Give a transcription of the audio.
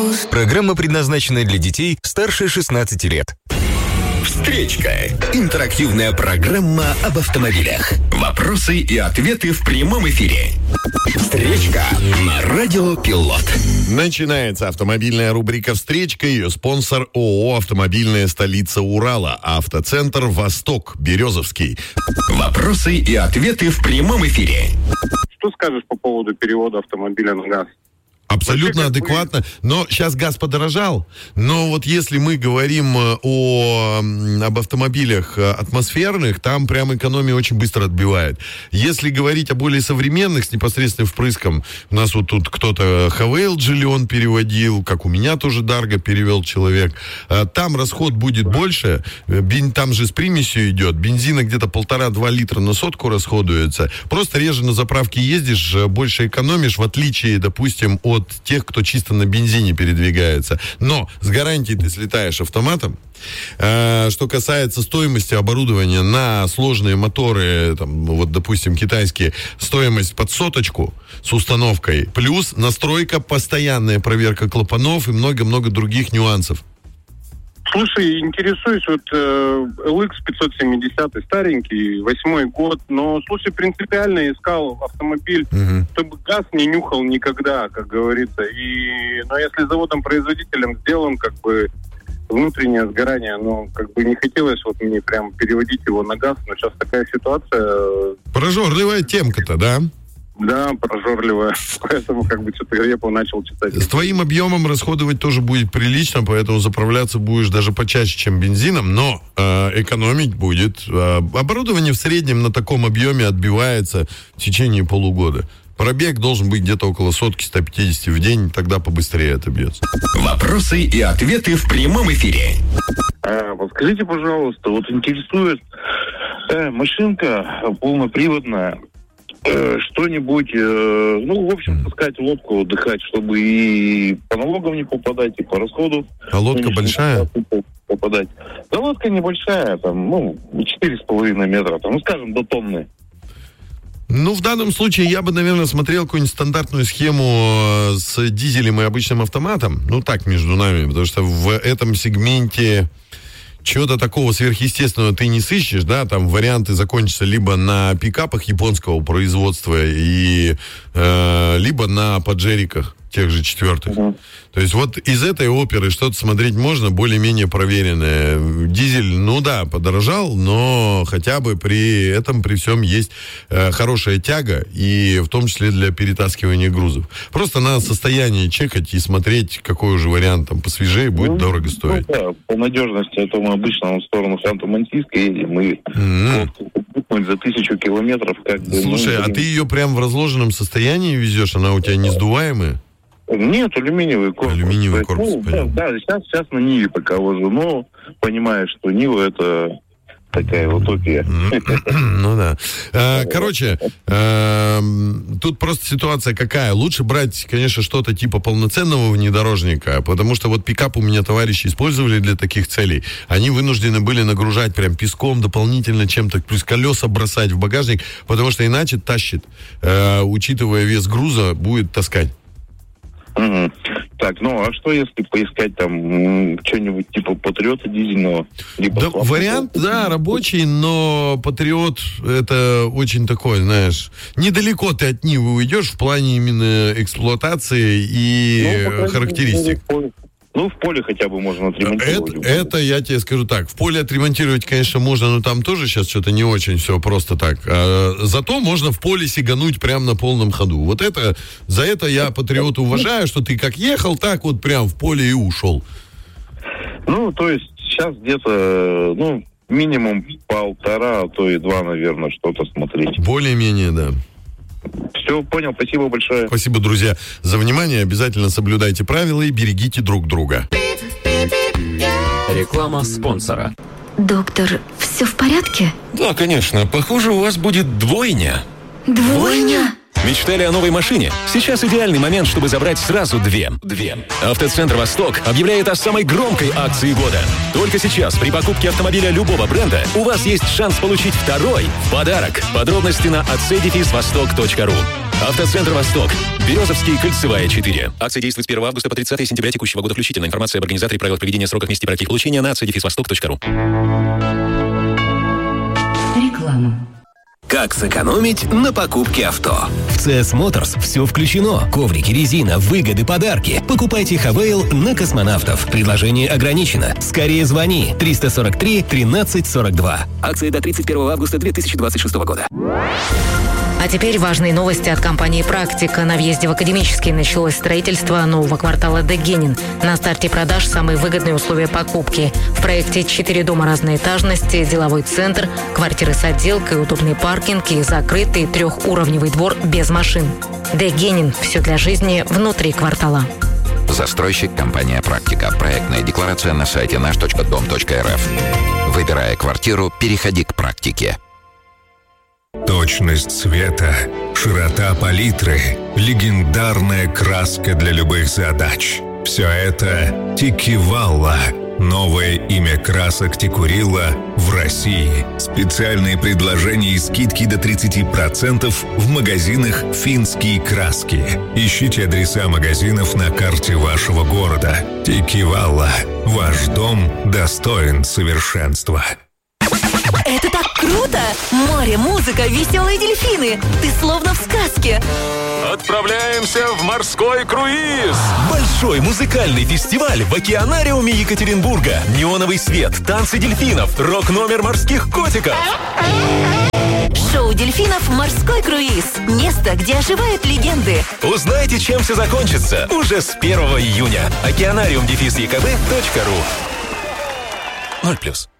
Программа предназначена для детей старше 16 лет. Встречка. Интерактивная программа об автомобилях. Вопросы и ответы в прямом эфире. Встречка на Радио Пилот. Начинается автомобильная рубрика «Встречка». Ее спонсор ООО «Автомобильная столица Урала». Автоцентр «Восток», Березовский. Вопросы и ответы в прямом эфире. Что скажешь по поводу перевода автомобиля на газ? Абсолютно адекватно. Но сейчас газ подорожал. Но вот если мы говорим об автомобилях атмосферных, там прям экономия очень быстро отбивает. Если говорить о более современных с непосредственным впрыском, у нас вот тут кто-то Хавейл Джиллион переводил, как у меня тоже Дарго перевел человек. Там расход будет больше. Там же с примесью идет. Бензина где-то 1,5-2 литра на сотку расходуется. Просто реже на заправке ездишь, больше экономишь, в отличие, допустим, от тех, кто чисто на бензине передвигается. Но с гарантией ты слетаешь автоматом. Что касается стоимости оборудования на сложные моторы, там, вот, допустим, китайские, стоимость под соточку с установкой, плюс настройка, постоянная проверка клапанов и много-много других нюансов. Слушай, интересуюсь, вот LX 570 старенький, 8-й год, но, слушай, принципиально искал автомобиль, чтобы газ не нюхал никогда, как говорится. Но если заводом-производителем сделан, как бы, внутреннее сгорание, но как бы не хотелось вот мне прям переводить его на газ, но сейчас такая ситуация... Прожорливая темка-то, да? Да, прожорливая. Поэтому как бы что-то репу начал читать. С твоим объемом расходовать тоже будет прилично, поэтому заправляться будешь даже почаще, чем бензином, но экономить будет. Оборудование в среднем на таком объеме отбивается в течение полугода. Пробег должен быть где-то около 100-150 в день, тогда побыстрее отобьется. Вопросы и ответы в прямом эфире. Подскажите, пожалуйста, вот интересует машинка полноприводная, что-нибудь, в общем, таскать лодку, отдыхать, чтобы и по налогам не попадать, и по расходу. А лодка большая? Попадать. Да лодка небольшая, там, 4,5 метра, там, скажем, до тонны. В данном случае я бы, наверное, смотрел какую-нибудь стандартную схему с дизелем и обычным автоматом. Так, между нами, потому что в этом сегменте чего-то такого сверхъестественного ты не сыщешь, да, там варианты закончатся либо на пикапах японского производства, либо на паджериках тех же четвертых. То есть вот из этой оперы что-то смотреть можно, более-менее проверенное. Дизель, подорожал, но хотя бы при этом, при всем есть хорошая тяга, и в том числе для перетаскивания грузов. Просто надо состояние чекать и смотреть, какой уже вариант там посвежее будет дорого стоить. По надежности, это мы обычно в сторону Ханты-Мансийска едем, и за 1000 километров Слушай, а ты ее прям в разложенном состоянии везешь? Она у тебя не сдуваемая? Нет, алюминиевый корпус. Алюминиевый корпус, да, сейчас на Ниве пока вожу, но понимаешь, что Нива это такая утопия. Короче, тут просто ситуация какая. Лучше брать, конечно, что-то типа полноценного внедорожника, потому что вот пикап у меня товарищи использовали для таких целей. Они вынуждены были нагружать прям песком дополнительно чем-то, плюс колеса бросать в багажник, потому что иначе тащит. Учитывая вес груза, будет таскать. Так, а что если поискать там что-нибудь типа Патриота дизельного? Вариант, рабочий, но Патриот это очень такой, знаешь, недалеко ты от Нивы уйдешь в плане именно эксплуатации и характеристик. В поле хотя бы можно отремонтировать. Это я тебе скажу так. В поле отремонтировать, конечно, можно, но там тоже сейчас что-то не очень все просто так. Зато можно в поле сигануть прям на полном ходу. Вот это, за это я Патриота уважаю, что ты как ехал, так вот прям в поле и ушел. То есть сейчас где-то, минимум 1,5, а то и 2, наверное, что-то смотреть. Более-менее, да. Все, понял, спасибо большое. Спасибо, друзья, за внимание. Обязательно соблюдайте правила и берегите друг друга. Реклама спонсора. Доктор, все в порядке? Да, конечно. Похоже, у вас будет двойня. Двойня? Мечтали о новой машине? Сейчас идеальный момент, чтобы забрать сразу две. Автоцентр «Восток» объявляет о самой громкой акции года. Только сейчас при покупке автомобиля любого бренда у вас есть шанс получить второй в подарок. Подробности на acedefisvostok.ru. Автоцентр «Восток». Березовский, Кольцевая, 4. Акция действует с 1 августа по 30 сентября текущего года включительно. Информация об организаторе, правилах проведения, сроках, месте практики получения на acция-восток.ру. Реклама. Как сэкономить на покупке авто? В CS Motors все включено. Коврики, резина, выгоды, подарки. Покупайте Хавейл на Космонавтов. Предложение ограничено. Скорее звони. 343 13 42. Акция до 31 августа 2026 года. А теперь важные новости от компании «Практика». На въезде в Академический началось строительство нового квартала Дегенин. На старте продаж самые выгодные условия покупки. В проекте 4 дома разной этажности, деловой центр, квартиры с отделкой, удобный паркинг и закрытый 3-уровневый двор без машин. Дегенин. Все для жизни внутри квартала. Застройщик компания «Практика». Проектная декларация на сайте наш.дом.рф. Выбирая квартиру, переходи к «Практике». Точность цвета, широта палитры, легендарная краска для любых задач. Все это Тикивалла. Новое имя красок Тикурила в России. Специальные предложения и скидки до 30% в магазинах «Финские краски». Ищите адреса магазинов на карте вашего города. Тикивалла. Ваш дом достоин совершенства. Это так круто! Море, музыка, веселые дельфины. Ты словно в сказке. Отправляемся в морской круиз! Большой музыкальный фестиваль в океанариуме Екатеринбурга. Неоновый свет, танцы дельфинов, рок-номер морских котиков. Шоу дельфинов «Морской круиз». Место, где оживают легенды. Узнайте, чем все закончится уже с 1 июня. Океанариум-екб.ру 0+.